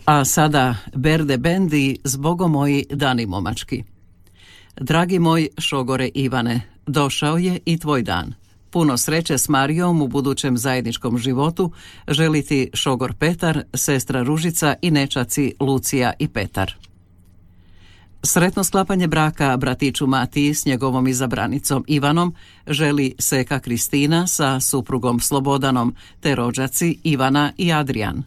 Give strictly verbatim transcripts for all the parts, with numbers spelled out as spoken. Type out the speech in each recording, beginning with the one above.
A sada Berde Bendi, zbogom moji dani momački. Dragi moj šogore Ivane, došao je i tvoj dan. Puno sreće s Marijom u budućem zajedničkom životu želi ti šogor Petar, sestra Ružica i nečaci Lucija i Petar. Sretno sklapanje braka bratiću Matiji s njegovom izabranicom Ivanom želi seka Kristina sa suprugom Slobodanom te rođaci Ivana i Adrijan.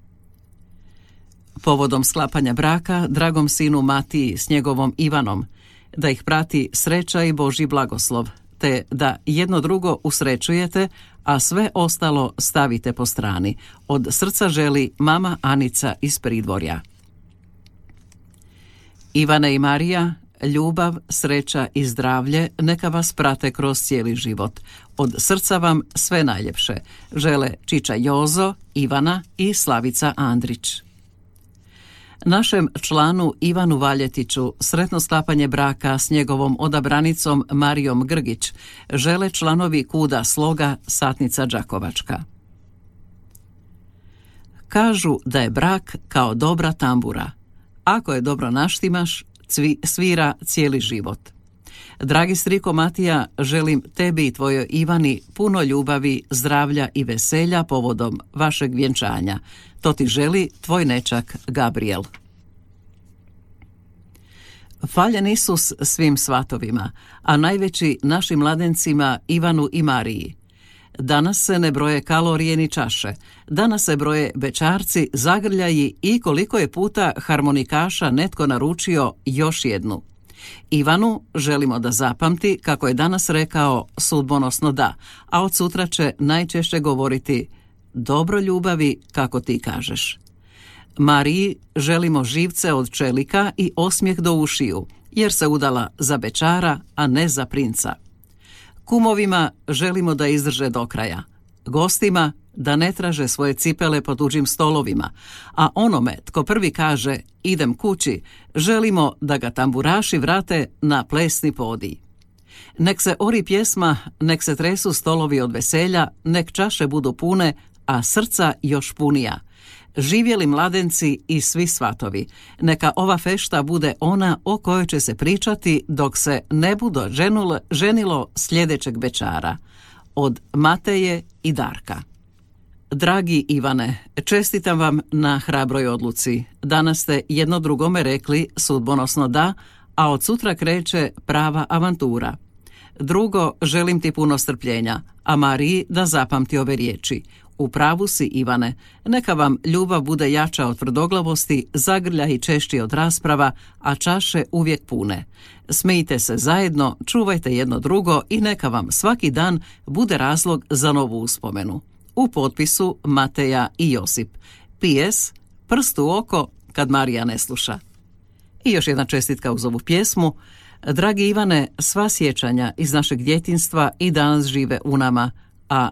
Povodom sklapanja braka dragom sinu Matiji s njegovom Ivanom, da ih prati sreća i Božji blagoslov, te da jedno drugo usrećujete, a sve ostalo stavite po strani. Od srca želi mama Anica iz Pridvorja. Ivane i Marija, ljubav, sreća i zdravlje neka vas prate kroz cijeli život. Od srca vam sve najljepše žele Čiča Jozo, Ivana i Slavica Andrić. Našem članu Ivanu Valjetiću sretno sklapanje braka s njegovom odabranicom Marijom Grgić žele članovi Kuda Sloga, Satnica Đakovačka. Kažu da je brak kao dobra tambura. Ako je dobro naštimaš, cvi, svira cijeli život. Dragi striko Matija, želim tebi i tvojoj Ivani puno ljubavi, zdravlja i veselja povodom vašeg vjenčanja. To ti želi tvoj nečak Gabriel. Faljen Isus svim svatovima, a najveći našim mladencima Ivanu i Mariji. Danas se ne broje kalorije ni čaše, danas se broje bečarci, zagrljaji i koliko je puta harmonikaša netko naručio još jednu. Ivanu želimo da zapamti kako je danas rekao sudbonosno da, a od sutra će najčešće govoriti dobro ljubavi kako ti kažeš. Mariji želimo živce od čelika i osmijeh do ušiju, jer se udala za bečara, a ne za princa. Kumovima želimo da izdrže do kraja, gostima da ne traže svoje cipele po tuđim stolovima, a onome tko prvi kaže idem kući, želimo da ga tamburaši vrate na plesni podij. Nek se ori pjesma, nek se tresu stolovi od veselja, nek čaše budu pune, a srca još punija. Živjeli mladenci i svi svatovi, neka ova fešta bude ona o kojoj će se pričati dok se ne bude ženul, ženilo sljedećeg bečara. Od Mateje i Darka. Dragi Ivane, čestitam vam na hrabroj odluci. Danas ste jedno drugome rekli sudbonosno da, a od sutra kreće prava avantura. Drugo, želim ti puno strpljenja, a Mariji da zapamti ove riječi. U pravu si, Ivane, neka vam ljubav bude jača od tvrdoglavosti, zagrljaji češći od rasprava, a čaše uvijek pune. Smijte se zajedno, čuvajte jedno drugo i neka vam svaki dan bude razlog za novu uspomenu. U potpisu Mateja i Josip. P S. Prst u oko kad Marija ne sluša. I još jedna čestitka uz ovu pjesmu. Dragi Ivane, sva sjećanja iz našeg djetinjstva i danas žive u nama.